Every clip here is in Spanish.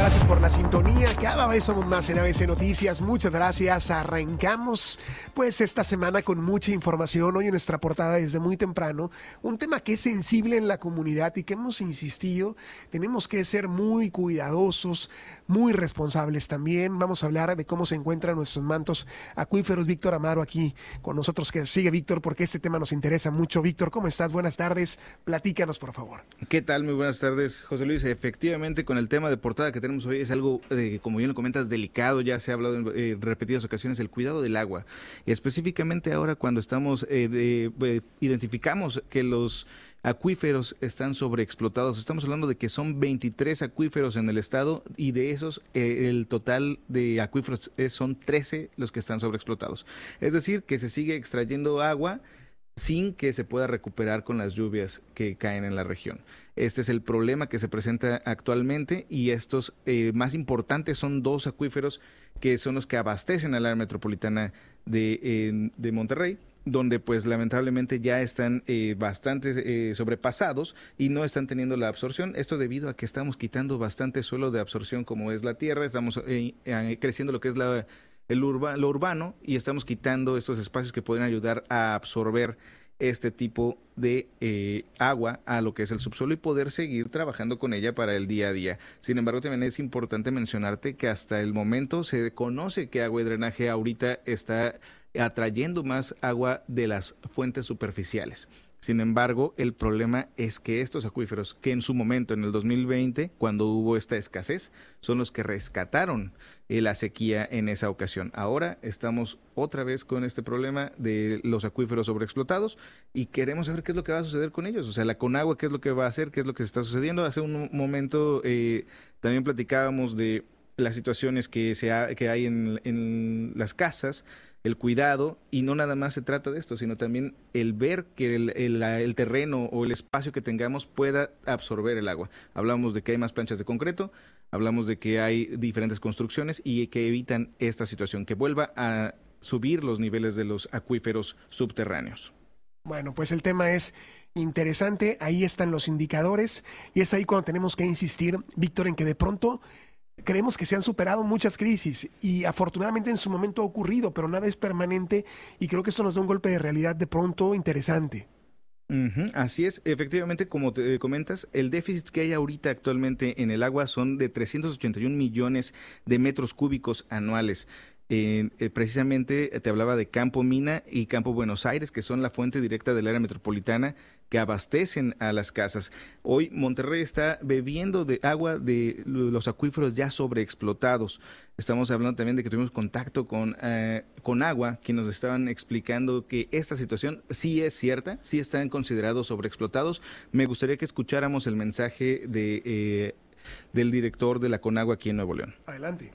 Gracias por la sintonía. Cada vez somos más en ABC Noticias. Muchas gracias. Arrancamos pues esta semana con mucha información. Hoy en nuestra portada desde muy temprano, un tema que es sensible en la comunidad y que hemos insistido, tenemos que ser muy cuidadosos, muy responsables también. Vamos a hablar de cómo se encuentran nuestros mantos acuíferos. Víctor Amaro aquí con nosotros, que sigue Víctor porque este tema nos interesa mucho. Víctor, ¿cómo estás? Buenas tardes. Platícanos, por favor. ¿Qué tal? Muy buenas tardes, José Luis. Efectivamente, con el tema de portada que tenemos hoy es algo, como bien lo comentas, delicado. Ya se ha hablado en repetidas ocasiones, el cuidado del agua. Y específicamente ahora cuando estamos identificamos que los acuíferos están sobreexplotados. Estamos hablando de que son 23 acuíferos en el estado y de esos el total de acuíferos son 13 los que están sobreexplotados. Es decir, que se sigue extrayendo agua sin que se pueda recuperar con las lluvias que caen en la región. Este es el problema que se presenta actualmente y estos más importantes son dos acuíferos que son los que abastecen al área metropolitana de Monterrey, donde pues lamentablemente ya están bastante sobrepasados y no están teniendo la absorción. Esto debido a que estamos quitando bastante suelo de absorción como es la tierra, estamos creciendo lo que es lo urbano y estamos quitando estos espacios que pueden ayudar a absorber este tipo de agua a lo que es el subsuelo y poder seguir trabajando con ella para el día a día. Sin embargo, también es importante mencionarte que hasta el momento se conoce que Agua y Drenaje ahorita está atrayendo más agua de las fuentes superficiales. Sin embargo, el problema es que estos acuíferos, que en su momento, en el 2020, cuando hubo esta escasez, son los que rescataron la sequía en esa ocasión. Ahora estamos otra vez con este problema de los acuíferos sobreexplotados y queremos saber qué es lo que va a suceder con ellos. O sea, la Conagua, qué es lo que va a hacer, qué es lo que está sucediendo. Hace un momento también platicábamos de las situaciones que hay en las casas, el cuidado, y no nada más se trata de esto, sino también el ver que el terreno o el espacio que tengamos pueda absorber el agua. Hablamos de que hay más planchas de concreto, hablamos de que hay diferentes construcciones y que evitan esta situación, que vuelva a subir los niveles de los acuíferos subterráneos. Bueno, pues el tema es interesante, ahí están los indicadores y es ahí cuando tenemos que insistir, Víctor, en que de pronto creemos que se han superado muchas crisis y afortunadamente en su momento ha ocurrido, pero nada es permanente y creo que esto nos da un golpe de realidad de pronto interesante. Así es, efectivamente, como te comentas, el déficit que hay ahorita actualmente en el agua son de 381 millones de metros cúbicos anuales. Precisamente te hablaba de Campo Mina y Campo Buenos Aires, que son la fuente directa del área metropolitana que abastecen a las casas. Hoy Monterrey está bebiendo de agua de los acuíferos ya sobreexplotados. Estamos hablando también de que tuvimos contacto con Agua, quienes nos estaban explicando que esta situación sí es cierta, sí están considerados sobreexplotados. Me gustaría que escucháramos el mensaje del director de la Conagua aquí en Nuevo León. Adelante.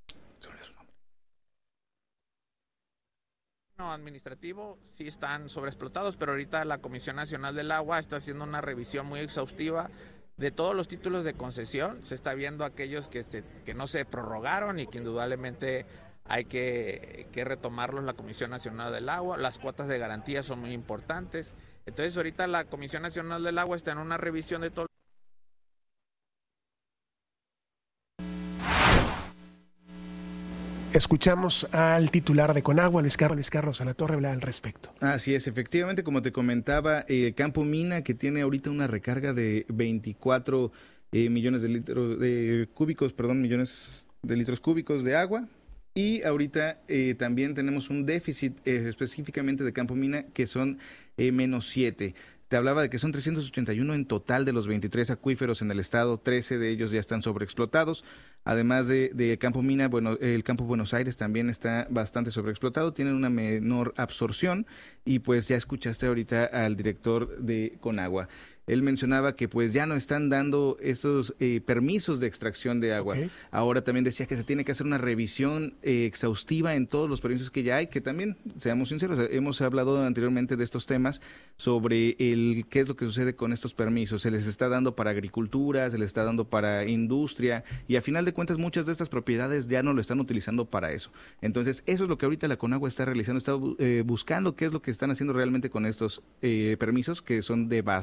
Administrativo sí están sobreexplotados, pero ahorita la Comisión Nacional del Agua está haciendo una revisión muy exhaustiva de todos los títulos de concesión. Se está viendo aquellos que no se prorrogaron y que indudablemente hay que retomarlos, la Comisión Nacional del Agua. Las cuotas de garantía son muy importantes. Entonces ahorita la Comisión Nacional del Agua está en una revisión de todo. Escuchamos al titular de Conagua, Luis Carlos Alatorre, hablar al respecto. Así es, efectivamente, como te comentaba, Campo Mina, que tiene ahorita una recarga de 24 millones de litros millones de litros cúbicos de agua. Y ahorita también tenemos un déficit específicamente de Campo Mina, que son menos 7. Te hablaba de que son 381 en total de los 23 acuíferos en el estado, 13 de ellos ya están sobreexplotados. Además de Campo Mina, bueno, el Campo Buenos Aires también está bastante sobreexplotado, tienen una menor absorción y pues ya escuchaste ahorita al director de Conagua. Él mencionaba que pues ya no están dando estos permisos de extracción de agua. Okay. Ahora también decía que se tiene que hacer una revisión exhaustiva en todos los permisos que ya hay, que también, seamos sinceros, hemos hablado anteriormente de estos temas sobre qué es lo que sucede con estos permisos. Se les está dando para agricultura, se les está dando para industria y a final de cuentas muchas de estas propiedades ya no lo están utilizando para eso. Entonces eso es lo que ahorita la Conagua está realizando, está buscando qué es lo que están haciendo realmente con estos permisos que son de bastante agua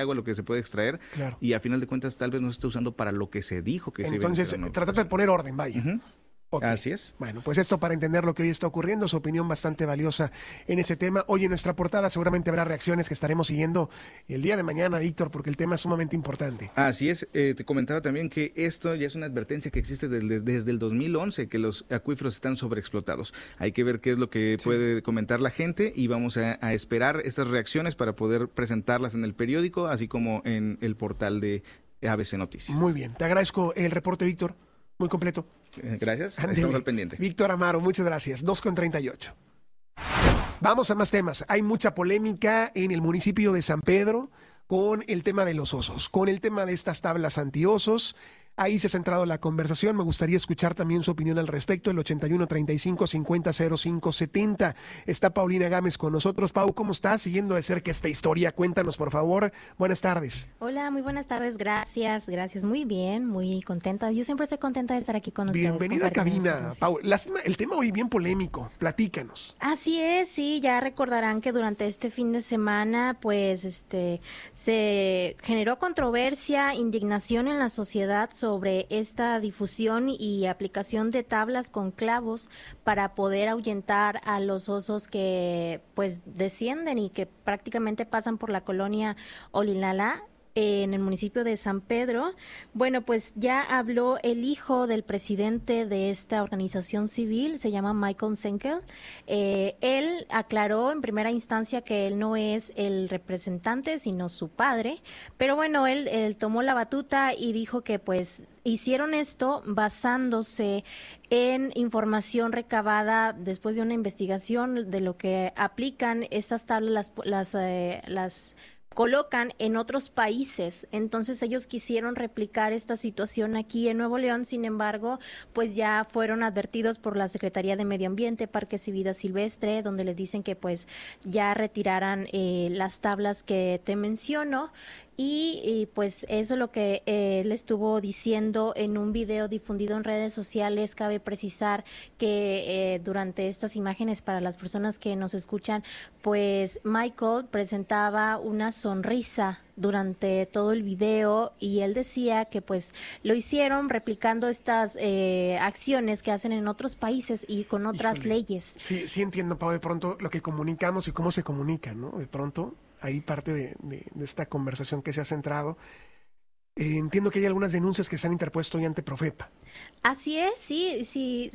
agua lo que se puede extraer, Claro. y a final de cuentas tal vez no se está usando para lo que se dijo que se iba a Entonces, usar, ¿no? tratar de poner orden, vaya. Ujú. Ok. Así es. Bueno, pues esto para entender lo que hoy está ocurriendo, su opinión bastante valiosa en ese tema. Hoy en nuestra portada seguramente habrá reacciones que estaremos siguiendo el día de mañana, Víctor, porque el tema es sumamente importante. Así es, te comentaba también que esto ya es una advertencia que existe desde el 2011, que los acuíferos están sobreexplotados. Hay que ver qué es lo que puede comentar la gente y vamos a esperar estas reacciones para poder presentarlas en el periódico, así como en el portal de ABC Noticias. Muy bien, te agradezco el reporte, Víctor, muy completo. Gracias, Ándele. estamos al pendiente. Víctor Amaro, muchas gracias. 2:38. Vamos a más temas. Hay mucha polémica en el municipio de San Pedro con el tema de los osos, con el tema de estas tablas antiosos. Ahí se ha centrado la conversación. Me gustaría escuchar también su opinión al respecto. El 81-35-50-05-70. Está Paulina Gámez con nosotros. Pau, ¿cómo estás? Siguiendo de cerca esta historia. Cuéntanos, por favor. Buenas tardes. Hola, muy buenas tardes, gracias. Muy bien, muy contenta. Yo siempre estoy contenta de estar aquí con ustedes. Bienvenida a compartiendo cabina, información. Pau. El tema hoy bien polémico. Platícanos. Así es, sí, ya recordarán que durante este fin de semana, pues, se generó controversia, indignación en la sociedad sobre esta difusión y aplicación de tablas con clavos para poder ahuyentar a los osos que, pues, descienden y que prácticamente pasan por la colonia Olinalá, en el municipio de San Pedro. Bueno, pues ya habló el hijo del presidente de esta organización civil, se llama Michael Senkel. Él aclaró en primera instancia que él no es el representante, sino su padre, pero bueno, él tomó la batuta y dijo que pues hicieron esto basándose en información recabada después de una investigación de lo que aplican estas tablas, las colocan en otros países. Entonces ellos quisieron replicar esta situación aquí en Nuevo León, sin embargo, pues ya fueron advertidos por la Secretaría de Medio Ambiente, Parques y Vida Silvestre, donde les dicen que pues ya retiraran las tablas que te menciono. Y pues eso es lo que él estuvo diciendo en un video difundido en redes sociales. Cabe precisar que durante estas imágenes, para las personas que nos escuchan, pues Michael presentaba una sonrisa durante todo el video y él decía que pues lo hicieron replicando estas acciones que hacen en otros países y con otras Híjole. leyes. Sí entiendo, Pau, de pronto lo que comunicamos y cómo se comunica, ¿no? De pronto, ahí parte de esta conversación que se ha centrado. Entiendo que hay algunas denuncias que se han interpuesto ya ante Profepa. Así es, sí,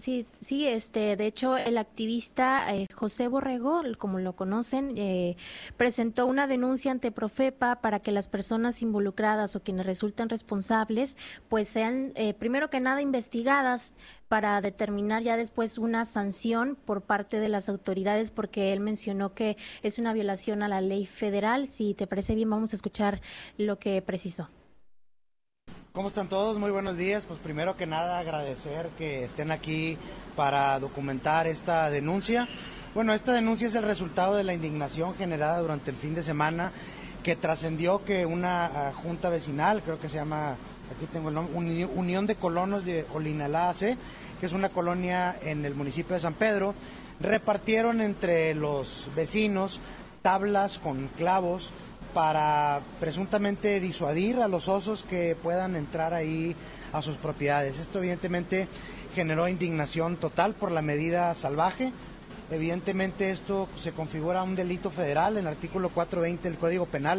de hecho el activista José Borrego, como lo conocen, presentó una denuncia ante Profepa para que las personas involucradas o quienes resulten responsables, pues sean primero que nada investigadas para determinar ya después una sanción por parte de las autoridades, porque él mencionó que es una violación a la ley federal. Si te parece bien, vamos a escuchar lo que precisó. ¿Cómo están todos? Muy buenos días. Pues primero que nada agradecer que estén aquí para documentar esta denuncia. Bueno, esta denuncia es el resultado de la indignación generada durante el fin de semana, que trascendió que una junta vecinal, creo que se llama, aquí tengo el nombre, Unión de Colonos de Olinalá AC, que es una colonia en el municipio de San Pedro, repartieron entre los vecinos tablas con clavos para presuntamente disuadir a los osos que puedan entrar ahí a sus propiedades. Esto evidentemente generó indignación total por la medida salvaje. Evidentemente esto se configura un delito federal en el artículo 420 del Código Penal.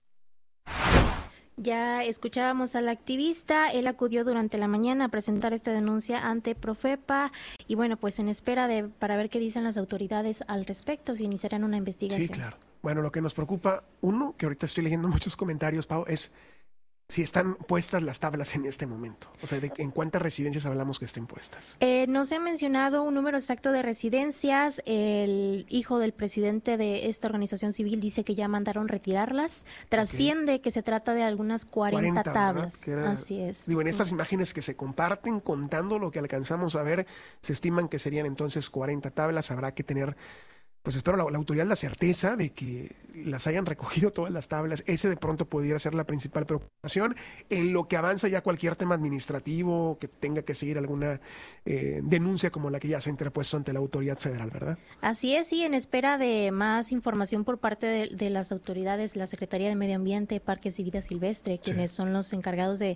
Ya escuchábamos al activista, él acudió durante la mañana a presentar esta denuncia ante Profepa y bueno, pues en espera para ver qué dicen las autoridades al respecto, si iniciarán una investigación. Sí, claro. Bueno, lo que nos preocupa, uno, que ahorita estoy leyendo muchos comentarios, Pau, es si están puestas las tablas en este momento. O sea, ¿en cuántas residencias hablamos que estén puestas? No se ha mencionado un número exacto de residencias. El hijo del presidente de esta organización civil dice que ya mandaron retirarlas. Trasciende que se trata de algunas 40 tablas. Así es. Digo, en estas imágenes que se comparten, contando lo que alcanzamos a ver, se estiman que serían entonces 40 tablas. Habrá que tener pues espero la autoridad la certeza de que las hayan recogido todas las tablas. Ese de pronto pudiera ser la principal preocupación en lo que avanza ya cualquier tema administrativo que tenga que seguir alguna denuncia como la que ya se ha interpuesto ante la autoridad federal, ¿verdad? Así es, sí, en espera de más información por parte de las autoridades, la Secretaría de Medio Ambiente, Parques y Vida Silvestre, quienes son los encargados de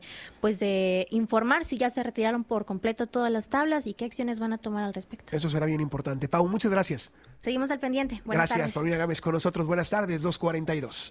informar si ya se retiraron por completo todas las tablas y qué acciones van a tomar al respecto. Eso será bien importante. Pau, muchas gracias. Seguimos al pendiente. Buenas tardes. Gracias, Paulina Gámez con nosotros. Buenas tardes, 2:42.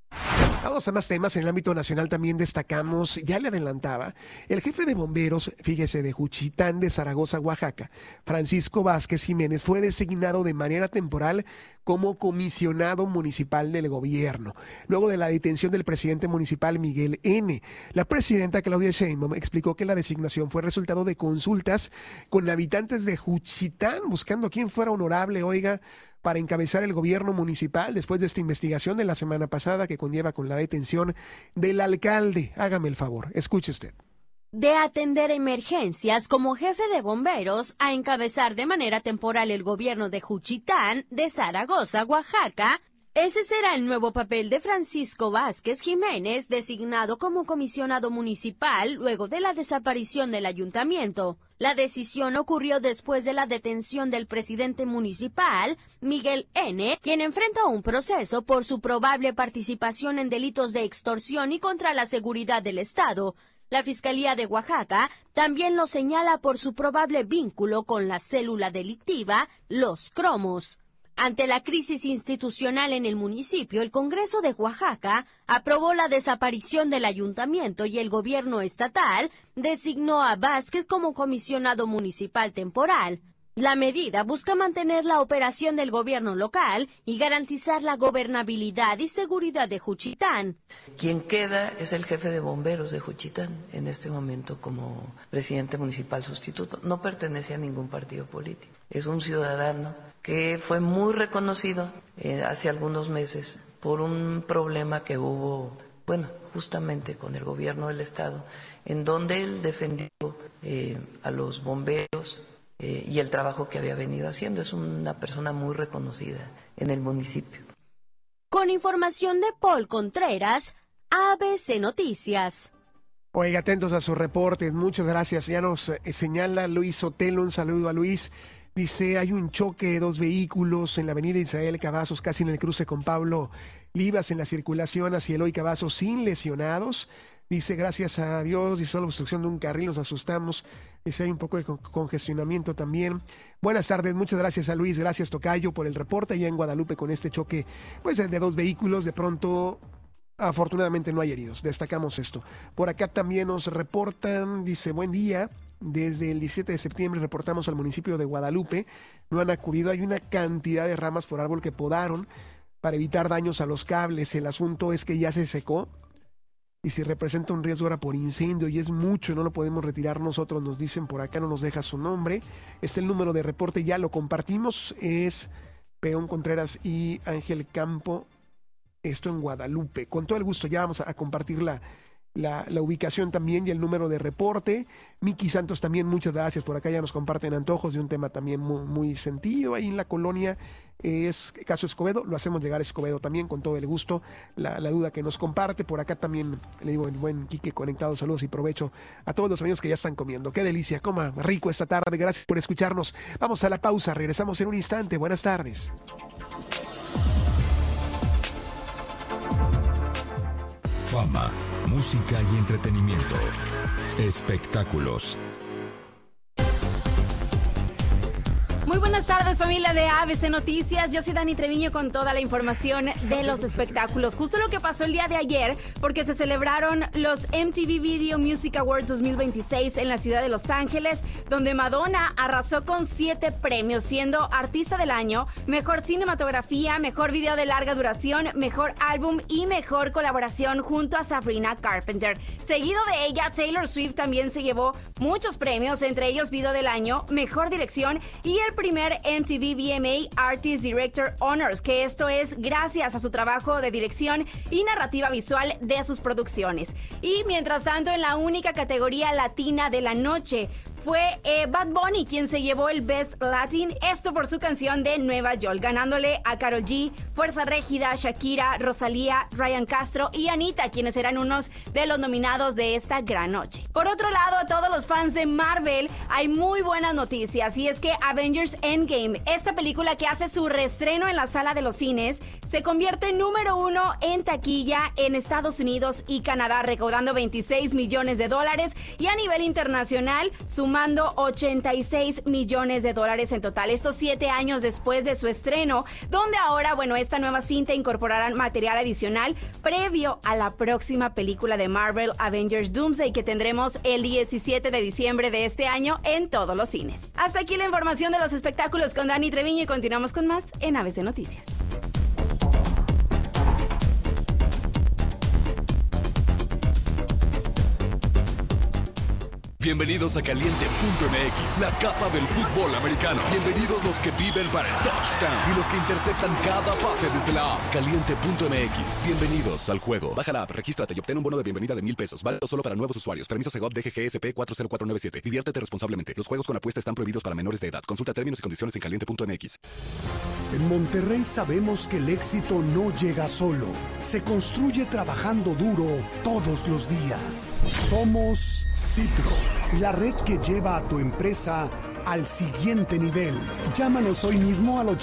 Vamos a más temas. En el ámbito nacional también destacamos, ya le adelantaba, el jefe de bomberos, fíjese, de Juchitán de Zaragoza, Oaxaca, Francisco Vázquez Jiménez, fue designado de manera temporal como comisionado municipal del gobierno, luego de la detención del presidente municipal Miguel N. La presidenta Claudia Sheinbaum explicó que la designación fue resultado de consultas con habitantes de Juchitán, buscando quién fuera honorable, oiga, para encabezar el gobierno municipal después de esta investigación de la semana pasada que conlleva con la detención del alcalde. Hágame el favor, escuche usted. De atender emergencias como jefe de bomberos a encabezar de manera temporal el gobierno de Juchitán de Zaragoza, Oaxaca. Ese será el nuevo papel de Francisco Vázquez Jiménez, designado como comisionado municipal luego de la desaparición del ayuntamiento. La decisión ocurrió después de la detención del presidente municipal, Miguel N., quien enfrenta un proceso por su probable participación en delitos de extorsión y contra la seguridad del Estado. La Fiscalía de Oaxaca también lo señala por su probable vínculo con la célula delictiva Los Cromos. Ante la crisis institucional en el municipio, el Congreso de Oaxaca aprobó la desaparición del ayuntamiento y el gobierno estatal designó a Vázquez como comisionado municipal temporal. La medida busca mantener la operación del gobierno local y garantizar la gobernabilidad y seguridad de Juchitán. Quien queda es el jefe de bomberos de Juchitán, en este momento como presidente municipal sustituto. No pertenece a ningún partido político. Es un ciudadano que fue muy reconocido hace algunos meses por un problema que hubo, justamente con el gobierno del Estado, en donde él defendió a los bomberos y el trabajo que había venido haciendo. Es una persona muy reconocida en el municipio. Con información de Paul Contreras, ABC Noticias. Oiga, atentos a sus reportes. Muchas gracias. Ya nos señala Luis Sotelo. Un saludo a Luis. Dice, hay un choque de 2 vehículos en la avenida Israel Cavazos, casi en el cruce con Pablo Livas, en la circulación hacia Eloy Cavazos, sin lesionados. Dice, gracias a Dios, y solo obstrucción de un carril, nos asustamos. Dice, hay un poco de congestionamiento también. Buenas tardes, muchas gracias a Luis, gracias Tocayo por el reporte allá en Guadalupe con este choque, de 2 vehículos. De pronto, afortunadamente no hay heridos, destacamos esto. Por acá también nos reportan, dice, buen día. Desde el 17 de septiembre reportamos al municipio de Guadalupe, no han acudido, hay una cantidad de ramas por árbol que podaron para evitar daños a los cables. El asunto es que ya se secó y si representa un riesgo ahora por incendio y es mucho, no lo podemos retirar nosotros, nos dicen por acá, no nos deja su nombre. El número de reporte, ya lo compartimos, es Peón Contreras y Ángel Campo, esto en Guadalupe. Con todo el gusto ya vamos a compartir la ubicación también y el número de reporte. Miki Santos también, muchas gracias, por acá ya nos comparten antojos de un tema también muy, muy sentido ahí en la colonia, es caso Escobedo, lo hacemos llegar a Escobedo también con todo el gusto, la duda que nos comparte. Por acá también le digo el buen Quique conectado, saludos y provecho a todos los amigos que ya están comiendo, qué delicia, coma rico esta tarde, gracias por escucharnos. Vamos a la pausa, regresamos en un instante, buenas tardes. Fama, música y entretenimiento. Espectáculos. Muy buenas tardes, familia de ABC Noticias. Yo soy Dani Treviño con toda la información de los espectáculos. Justo lo que pasó el día de ayer, porque se celebraron los MTV Video Music Awards 2026 en la ciudad de Los Ángeles, donde Madonna arrasó con 7 premios, siendo Artista del Año, Mejor Cinematografía, Mejor Video de Larga Duración, Mejor Álbum y Mejor Colaboración junto a Sabrina Carpenter. Seguido de ella, Taylor Swift también se llevó muchos premios, entre ellos Video del Año, Mejor Dirección y el primer MTV VMA Artist Director Honors, que esto es gracias a su trabajo de dirección y narrativa visual de sus producciones. Y mientras tanto, en la única categoría latina de la noche, fue Bad Bunny quien se llevó el Best Latin, esto por su canción de Nueva York, ganándole a Karol G, Fuerza Régida, Shakira, Rosalía, Ryan Castro y Anita, quienes eran unos de los nominados de esta gran noche. Por otro lado, a todos los fans de Marvel hay muy buenas noticias, y es que Avengers Endgame, esta película que hace su reestreno en la sala de los cines, se convierte en número 1 en taquilla en Estados Unidos y Canadá, recaudando $26 millones y a nivel internacional sumando $86 millones en total. Estos 7 años después de su estreno, donde ahora, esta nueva cinta incorporará material adicional previo a la próxima película de Marvel, Avengers Doomsday, que tendremos el 17 de diciembre de este año en todos los cines. Hasta aquí la información de los espectáculos con Dani Treviño y continuamos con más en ABC Noticias. Bienvenidos a Caliente.mx, la casa del fútbol americano. Bienvenidos los que viven para el touchdown y los que interceptan cada pase desde la app. Caliente.mx, bienvenidos al juego. Baja la app, regístrate y obtén un bono de bienvenida de $1,000. Válido solo para nuevos usuarios. Permiso Segov DGGSP 40497. Diviértete responsablemente. Los juegos con apuesta están prohibidos para menores de edad. Consulta términos y condiciones en Caliente.mx. En Monterrey sabemos que el éxito no llega solo. Se construye trabajando duro todos los días. Somos Citro, la red que lleva a tu empresa al siguiente nivel. Llámanos hoy mismo al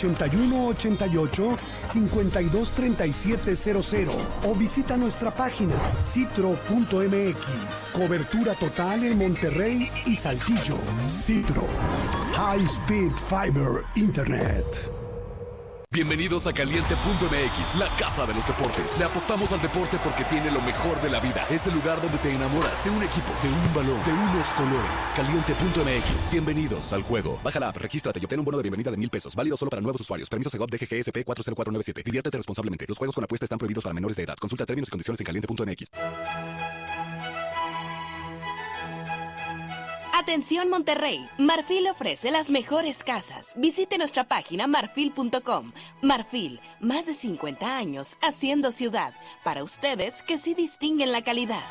8188-523700 o visita nuestra página citro.mx. Cobertura total en Monterrey y Saltillo. Citro, High Speed Fiber Internet. Bienvenidos a Caliente.mx, la casa de los deportes. Le apostamos al deporte porque tiene lo mejor de la vida. Es el lugar donde te enamoras de un equipo, de un balón, de unos colores. Caliente.mx, bienvenidos al juego. Baja la app, regístrate y obtén un bono de bienvenida de $1,000. Válido solo para nuevos usuarios. Permiso Segov DGGSP 40497. Diviértete responsablemente. Los juegos con apuesta están prohibidos para menores de edad. Consulta términos y condiciones en Caliente.mx. Atención Monterrey, Marfil ofrece las mejores casas. Visite nuestra página marfil.com. Marfil, más de 50 años haciendo ciudad. Para ustedes que sí distinguen la calidad.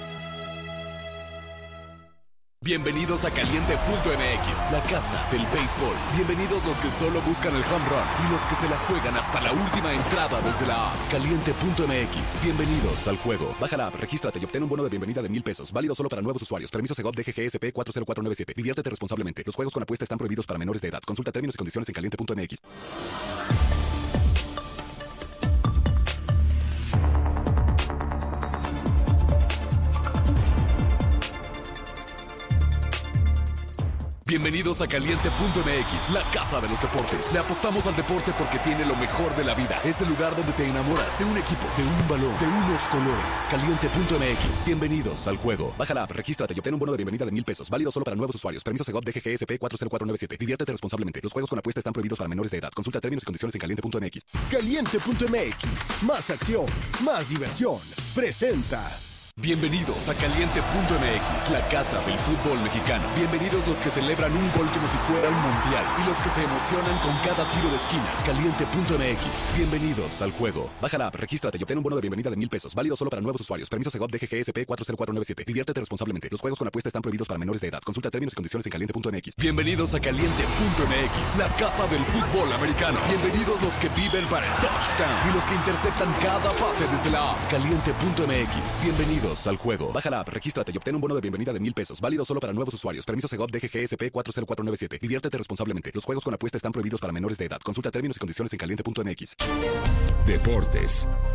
Bienvenidos a Caliente.mx, la casa del béisbol. Bienvenidos los que solo buscan el home run y los que se la juegan hasta la última entrada desde la app. Caliente.mx, bienvenidos al juego. Baja la app, regístrate y obtén un bono de bienvenida de $1,000. Válido solo para nuevos usuarios. Permiso Segov DGGSP 40497. Diviértete responsablemente. Los juegos con apuesta están prohibidos para menores de edad. Consulta términos y condiciones en Caliente.mx. Bienvenidos a Caliente.mx, la casa de los deportes. Le apostamos al deporte porque tiene lo mejor de la vida. Es el lugar donde te enamoras de un equipo, de un balón, de unos colores. Caliente.mx, bienvenidos al juego. Baja la app, regístrate y obtén un bono de bienvenida de $1,000. Válido solo para nuevos usuarios. Permiso Segov DGGSP 40497. Diviértete responsablemente. Los juegos con apuesta están prohibidos para menores de edad. Consulta términos y condiciones en Caliente.mx. Caliente.mx, más acción, más diversión. Presenta. Bienvenidos a Caliente.mx, la casa del fútbol mexicano. Bienvenidos los que celebran un gol como si fuera un mundial y los que se emocionan con cada tiro de esquina. Caliente.mx, bienvenidos al juego. Baja la app, regístrate y obtén un bono de bienvenida de $1,000. Válido solo para nuevos usuarios. Permiso Segov DGGSP 40497. Diviértete responsablemente. Los juegos con apuesta están prohibidos para menores de edad. Consulta términos y condiciones en Caliente.mx. Bienvenidos a Caliente.mx, la casa del fútbol americano. Bienvenidos los que viven para el touchdown y los que interceptan cada pase desde la app. Caliente.mx, bienvenidos al juego. Baja la app, regístrate y obtén un bono de bienvenida de $1,000. Válido solo para nuevos usuarios. Permiso Segov DGGSP 40497. Diviértete responsablemente. Los juegos con apuesta están prohibidos para menores de edad. Consulta términos y condiciones en Caliente.mx. Deportes